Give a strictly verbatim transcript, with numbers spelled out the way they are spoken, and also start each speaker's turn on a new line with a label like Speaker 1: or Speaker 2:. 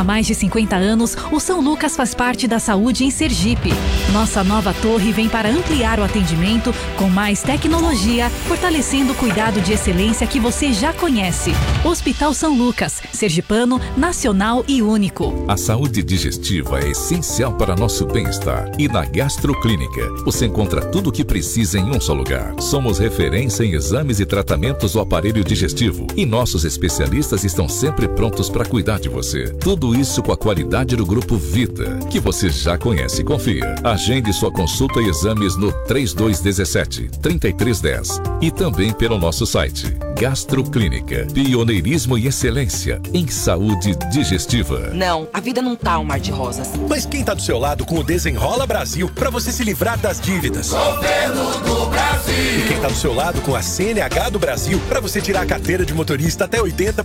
Speaker 1: mais de cinquenta anos, o São Lucas faz parte da saúde em Sergipe. Nossa nova torre vem para ampliar o atendimento com mais tecnologia, fortalecendo o cuidado de excelência que você já conhece. Hospital São Lucas, sergipano, nacional e único.
Speaker 2: A saúde digestiva é essencial para nosso bem-estar. E na Gastroclínica, você encontra tudo o que precisa em um só lugar. Somos referência em exames e tratamentos do aparelho digestivo. E nossos especialistas estão sempre prontos para cuidar de você. Tudo isso com a qualidade do Grupo Vita, que você já conhece e confia. Agende sua consulta e exames no três dois um sete, três três um zero e também pelo nosso site. Gastroclínica, pioneirismo e excelência em saúde digestiva.
Speaker 3: Não, a vida não tá um mar de rosas.
Speaker 4: Mas quem tá do seu lado com o Desenrola Brasil para você se livrar das dívidas?
Speaker 5: Governo do Brasil.
Speaker 4: E quem tá do seu lado com a C N H do Brasil para você tirar a carteira de motorista até oitenta